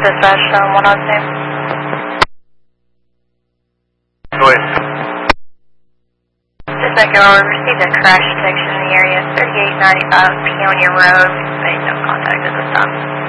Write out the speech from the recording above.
dispatch from 102. Go ahead. Just like I received a crash detection in the area, 3895 Peonia Road. Made no contact at this time.